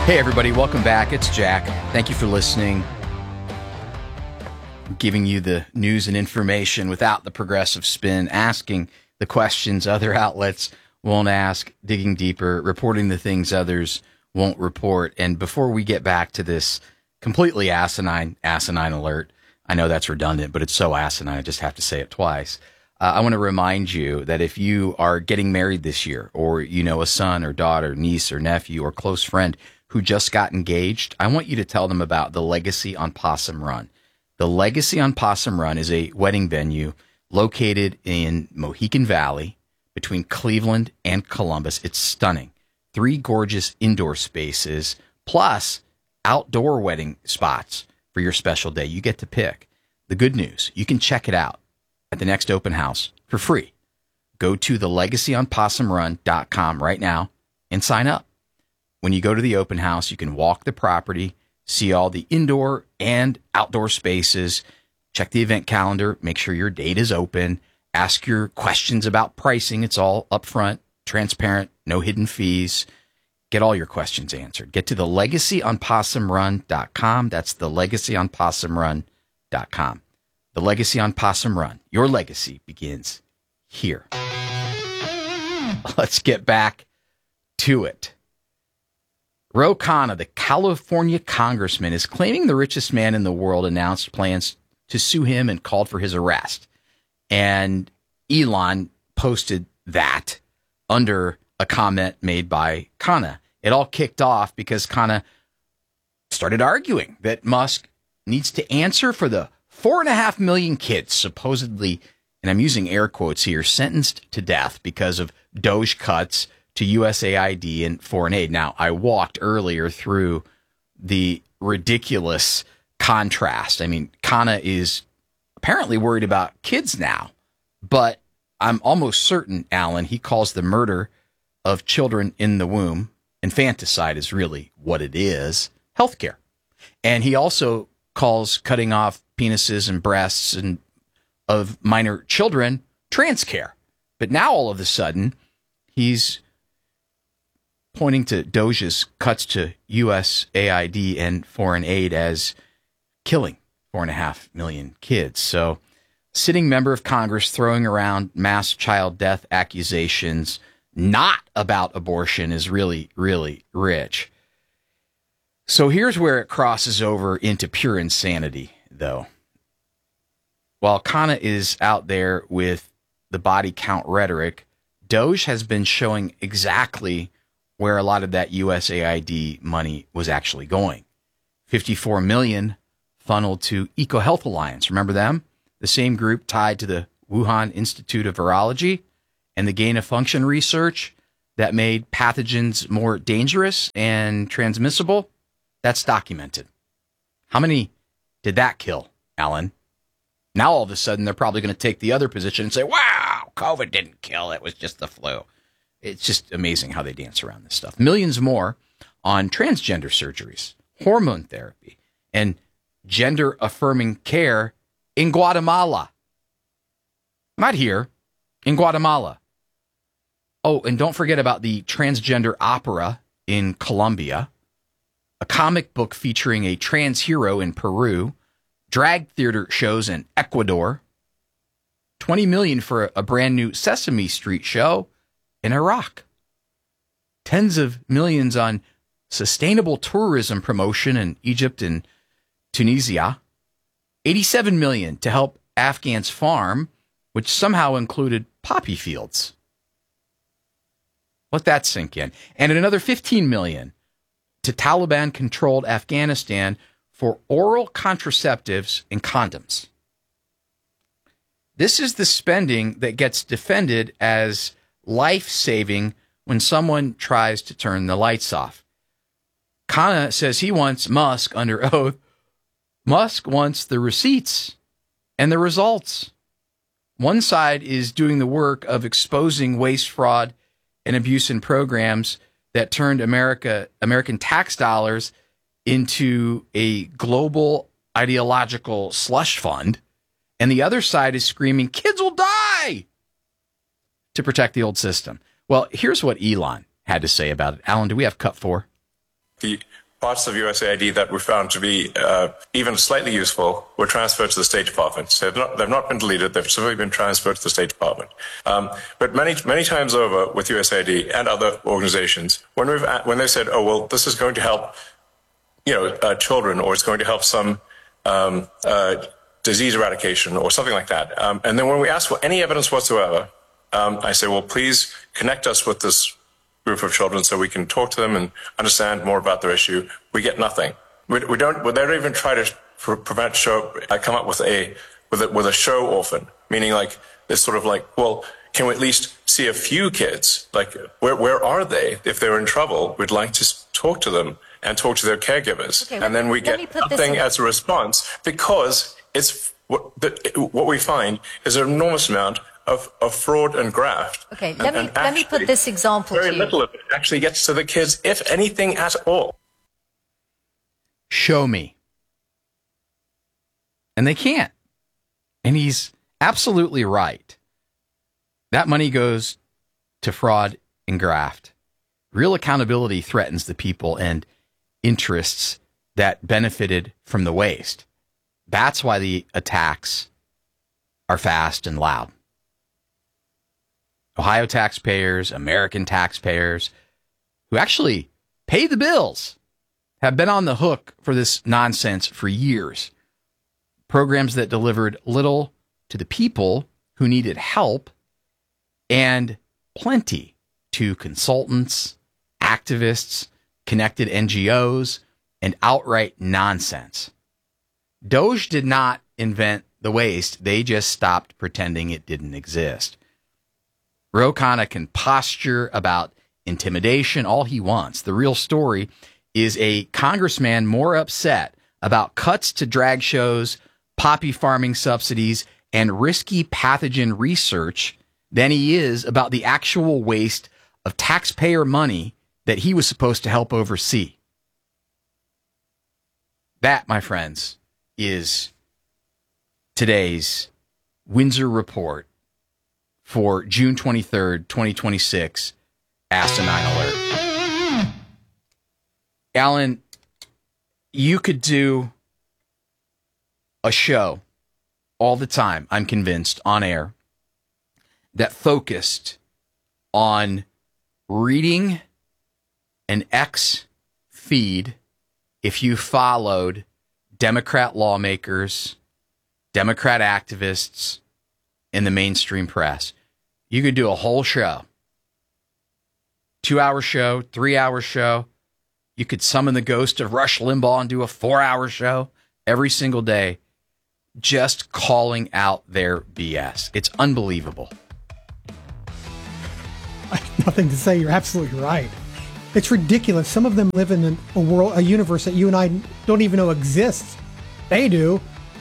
Hey, everybody. Welcome back. It's Jack. Thank you for listening. I'm giving you the news and information without the progressive spin, asking the questions other outlets won't ask, digging deeper, reporting the things others won't report. And before we get back to this completely asinine alert, I know that's redundant, but it's so asinine, I just have to say it twice. I want to remind you that if you are getting married this year, or you know a son or daughter, niece or nephew or close friend who just got engaged, I want you to tell them about the Legacy on Possum Run. The Legacy on Possum Run is a wedding venue located in Mohican Valley between Cleveland and Columbus. It's stunning. 3 gorgeous indoor spaces plus outdoor wedding spots for your special day. You get to pick. The good news, you can check it out at the next open house for free. Go to thelegacyonpossumrun.com right now and sign up. When you go to the open house, you can walk the property, see all the indoor and outdoor spaces, check the event calendar, make sure your date is open, ask your questions about pricing. It's all upfront, transparent, no hidden fees. Get all your questions answered. Get to thelegacyonpossumrun.com. That's thelegacyonpossumrun.com. The Legacy on Possum Run. Your legacy begins here. Let's get back to it. Ro Khanna, the California congressman, is claiming the richest man in the world announced plans to sue him and called for his arrest. And Elon posted that under a comment made by Khanna. It all kicked off because Khanna started arguing that Musk needs to answer for the 4.5 million kids supposedly, and I'm using air quotes here, sentenced to death because of Doge cuts to USAID and foreign aid. Now, I walked earlier through the ridiculous contrast. I mean, Khanna is apparently worried about kids now, but I'm almost certain, Alan, he calls the murder of children in the womb, infanticide is really what it is, healthcare. And he also calls cutting off penises and breasts and of minor children trans care. But now all of a sudden, he's pointing to Doge's cuts to USAID and foreign aid as killing 4.5 million kids. So, sitting member of Congress throwing around mass child death accusations, not about abortion, is really, really rich. So here's where it crosses over into pure insanity, though. While Khanna is out there with the body count rhetoric, Doge has been showing exactly where a lot of that USAID money was actually going. 54 million funneled to EcoHealth Alliance. Remember them? The same group tied to the Wuhan Institute of Virology and the gain-of-function research that made pathogens more dangerous and transmissible. That's documented. How many did that kill, Alan? Now all of a sudden they're probably going to take the other position and say, wow, COVID didn't kill, it was just the flu. It's just amazing how they dance around this stuff. Millions more on transgender surgeries, hormone therapy, and gender-affirming care in Guatemala. Not here, in Guatemala. Oh, and don't forget about the transgender opera in Colombia, a comic book featuring a trans hero in Peru, drag theater shows in Ecuador, $20 million for a brand new Sesame Street show in Iraq, tens of millions on sustainable tourism promotion in Egypt and Tunisia, $87 million to help Afghans farm, which somehow included poppy fields. Let that sink in. And another $15 million to Taliban-controlled Afghanistan for oral contraceptives and condoms. This is the spending that gets defended as life-saving when someone tries to turn the lights off. Khanna says he wants Musk under oath. Musk wants the receipts and the results. One side is doing the work of exposing waste, fraud, and abuse in programs that turned American tax dollars into a global ideological slush fund. And the other side is screaming, kids will die, to protect the old system. Well, here's what Elon had to say about it. Alan, do we have cut 4? The parts of USAID that were found to be even slightly useful were transferred to the State Department. So they've not been deleted. They've simply been transferred to the State Department. But many times over with USAID and other organizations, when they said, "Oh well, this is going to help, children, or it's going to help some disease eradication or something like that," and then when we ask for any evidence whatsoever, I say, "Well, please connect us with this group of children so we can talk to them and understand more about their issue." We get nothing. They don't even try to come up with a show orphan, meaning like it's sort of like, well, can we at least see a few kids? Like, where are they? If they're in trouble, we'd like to talk to them and talk to their caregivers. Okay, and then we get nothing as a response, because it's what we find is an enormous amount of fraud and graft. Okay, let me put this example to you. Very little of it actually gets to the kids, if anything at all. Show me. And they can't. And he's absolutely right. That money goes to fraud and graft. Real accountability threatens the people and interests that benefited from the waste. That's why the attacks are fast and loud. Ohio taxpayers, American taxpayers, who actually pay the bills, have been on the hook for this nonsense for years. Programs that delivered little to the people who needed help, and plenty to consultants, activists, connected NGOs, and outright nonsense. DOJ did not invent the waste. They just stopped pretending it didn't exist. Ro Khanna can posture about intimidation all he wants. The real story is a congressman more upset about cuts to drag shows, poppy farming subsidies, and risky pathogen research than he is about the actual waste of taxpayer money that he was supposed to help oversee. That, my friends, is today's Windsor Report for June 23rd, 2026, Asinine Alert. Alan, you could do a show all the time, I'm convinced, on air, that focused on reading an X feed if you followed Democrat lawmakers, Democrat activists, in the mainstream press. You could do a whole show. 2-hour show, 3-hour show. You could summon the ghost of Rush Limbaugh and do a 4-hour show every single day, just calling out their BS. It's unbelievable. I have nothing to say. You're absolutely right. It's ridiculous. Some of them live in a universe that you and I don't even know exists. They do.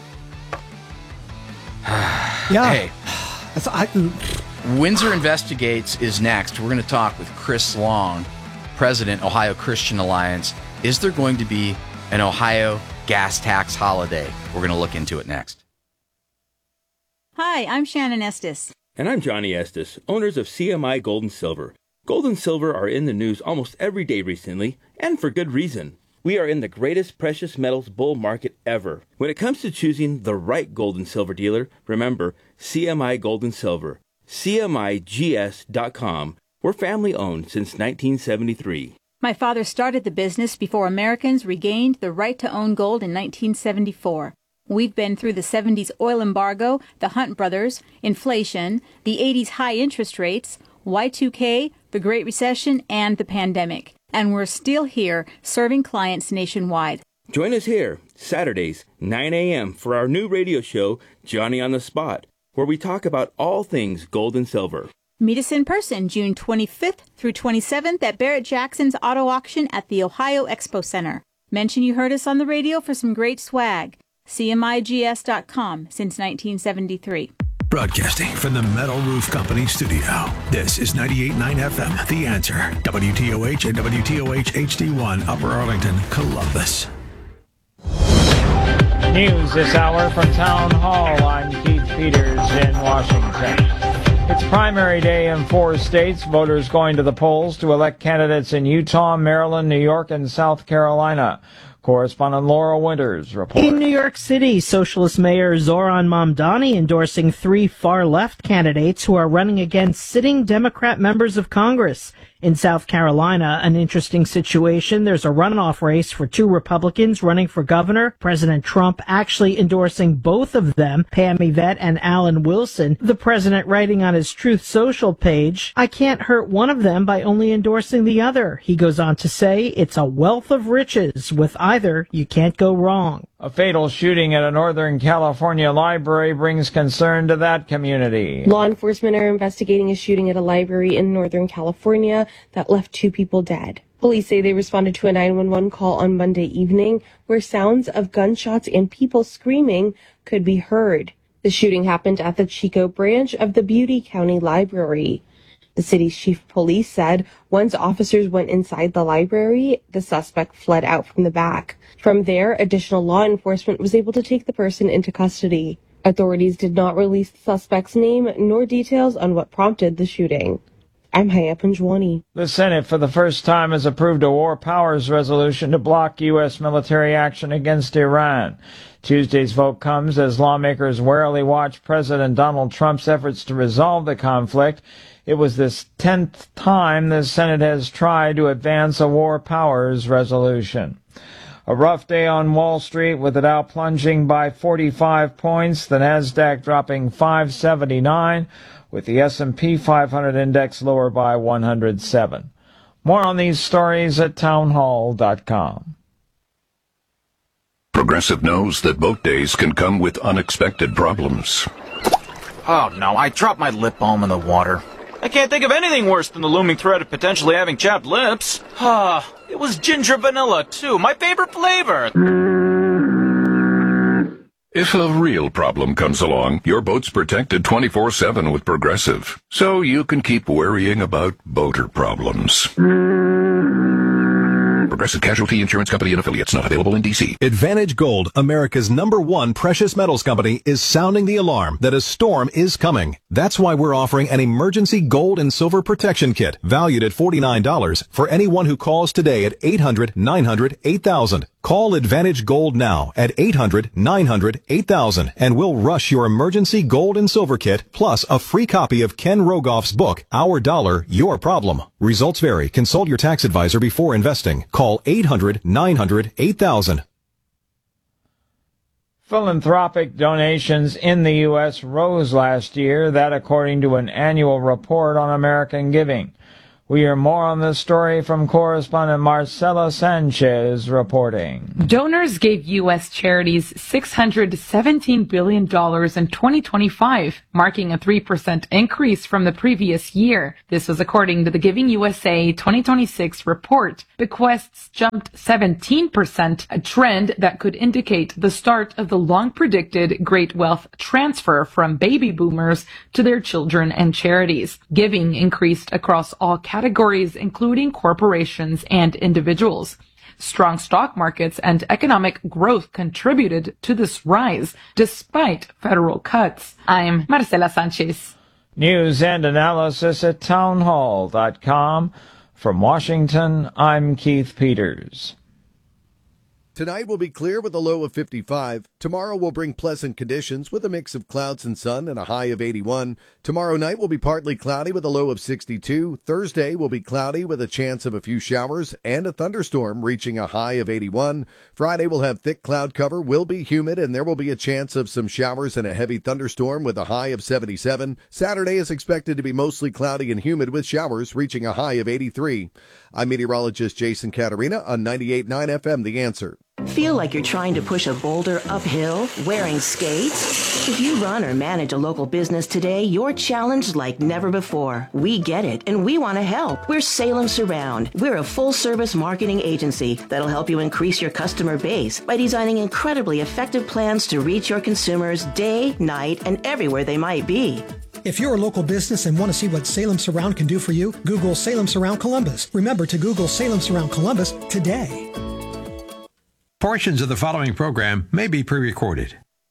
Yeah. Hey. Windsor Investigates is next. We're going to talk with Chris Long, President, Ohio Christian Alliance. Is there going to be an Ohio gas tax holiday? We're going to look into it next. Hi, I'm Shannon Estes. And I'm Johnny Estes, owners of CMI Gold and Silver. Gold and silver are in the news almost every day recently, and for good reason. We are in the greatest precious metals bull market ever. When it comes to choosing the right gold and silver dealer, remember CMI Gold and Silver. CMIGS.com. We're family owned since 1973. My father started the business before Americans regained the right to own gold in 1974. We've been through the 70s oil embargo, the Hunt brothers, inflation, the 80s high interest rates, Y2K, the Great Recession, and the pandemic. And we're still here serving clients nationwide. Join us here, Saturdays, 9 a.m. for our new radio show, Johnny on the Spot, where we talk about all things gold and silver. Meet us in person June 25th through 27th at Barrett-Jackson's Auto Auction at the Ohio Expo Center. Mention you heard us on the radio for some great swag. CMIGS.com since 1973. Broadcasting from the Metal Roof Company studio. This is 98.9 FM, The Answer. WTOH and WTOH HD1, Upper Arlington, Columbus. News this hour from Town Hall. I'm Keith Peters in Washington. It's primary day in 4 states. Voters going to the polls to elect candidates in Utah, Maryland, New York, and South Carolina. Correspondent Laura Winters reports. In New York City, Socialist Mayor Zoran Mamdani endorsing 3 far-left candidates who are running against sitting Democrat members of Congress. In South Carolina, an interesting situation. There's a runoff race for 2 Republicans running for governor. President Trump actually endorsing both of them, Pam Yvette and Alan Wilson. The president writing on his Truth Social page, "I can't hurt one of them by only endorsing the other." He goes on to say, "It's a wealth of riches. With either, you can't go wrong." A fatal shooting at a Northern California library brings concern to that community. Law enforcement are investigating a shooting at a library in Northern California that left 2 people dead. Police say they responded to a 911 call on Monday evening where sounds of gunshots and people screaming could be heard. The shooting happened at the Chico branch of the Butte County Library. The city's chief of police said once officers went inside the library, the suspect fled out from the back. From there, additional law enforcement was able to take the person into custody. Authorities did not release the suspect's name nor details on what prompted the shooting. I'm Haya Panjwani. The Senate, for the first time, has approved a war powers resolution to block U.S. military action against Iran. Tuesday's vote comes as lawmakers warily watch President Donald Trump's efforts to resolve the conflict. It was this 10th time the Senate has tried to advance a war powers resolution. A rough day on Wall Street with the Dow plunging by 45 points, the Nasdaq dropping 579, with the S&P 500 index lower by 107. More on these stories at townhall.com. Progressive knows that boat days can come with unexpected problems. Oh no, I dropped my lip balm in the water. I can't think of anything worse than the looming threat of potentially having chapped lips. It was ginger vanilla, too, my favorite flavor. If a real problem comes along, your boat's protected 24/7 with Progressive, so you can keep worrying about boater problems. Progressive Casualty Insurance Company and affiliates, not available in D.C. Advantage Gold, America's #1 precious metals company, is sounding the alarm that a storm is coming. That's why we're offering an emergency gold and silver protection kit valued at $49 for anyone who calls today at 800-900-8000. Call Advantage Gold now at 800-900-8000 and we'll rush your emergency gold and silver kit plus a free copy of Ken Rogoff's book, Our Dollar, Your Problem. Results vary. Consult your tax advisor before investing. Call 800-900-8000. Philanthropic donations in the U.S. rose last year, that according to an annual report on American giving. We hear more on this story from correspondent Marcela Sanchez reporting. Donors gave U.S. charities $617 billion in 2025, marking a 3% increase from the previous year. This was according to the Giving USA 2026 report. Bequests jumped 17%, a trend that could indicate the start of the long-predicted great wealth transfer from baby boomers to their children and charities. Giving increased across all categories, including corporations and individuals. Strong stock markets and economic growth contributed to this rise, despite federal cuts. I'm Marcela Sanchez. News and analysis at townhall.com. From Washington, I'm Keith Peters. Tonight will be clear with a low of 55. Tomorrow will bring pleasant conditions with a mix of clouds and sun and a high of 81. Tomorrow night will be partly cloudy with a low of 62. Thursday will be cloudy with a chance of a few showers and a thunderstorm reaching a high of 81. Friday will have thick cloud cover, will be humid, and there will be a chance of some showers and a heavy thunderstorm with a high of 77. Saturday is expected to be mostly cloudy and humid with showers reaching a high of 83. I'm meteorologist Jason Caterina on 98.9 FM, The Answer. Feel like you're trying to push a boulder uphill wearing skates? If you run or manage a local business today, you're challenged like never before. We get it, and we want to help. We're Salem Surround. We're a full-service marketing agency that'll help you increase your customer base by designing incredibly effective plans to reach your consumers day, night, and everywhere they might be. If you're a local business and want to see what Salem Surround can do for you, Google Salem Surround Columbus. Remember to Google Salem Surround Columbus today. Portions of the following program may be pre-recorded.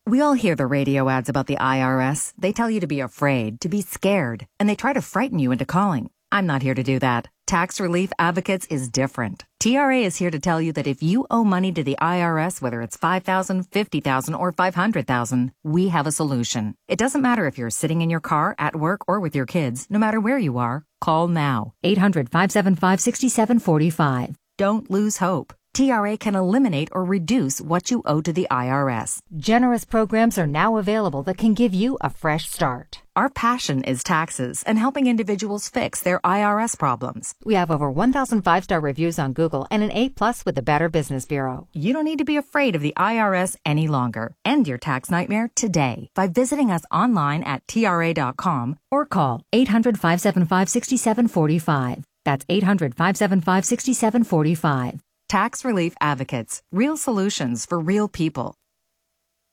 We all hear the radio ads about the IRS. They tell you to be afraid, to be scared, and they try to frighten you into calling. I'm not here to do that. Tax Relief Advocates is different. TRA is here to tell you that if you owe money to the IRS, whether it's $5,000, $50,000, or $500,000, we have a solution. It doesn't matter if you're sitting in your car, at work, or with your kids. No matter where you are, call now. 800-575-6745. Don't lose hope. TRA can eliminate or reduce what you owe to the IRS. Generous programs are now available that can give you a fresh start. Our passion is taxes and helping individuals fix their IRS problems. We have over 1,000 5-star reviews on Google and an A+ with the Better Business Bureau. You don't need to be afraid of the IRS any longer. End your tax nightmare today by visiting us online at TRA.com or call 800-575-6745. That's 800-575-6745. Tax Relief Advocates. Real solutions for real people.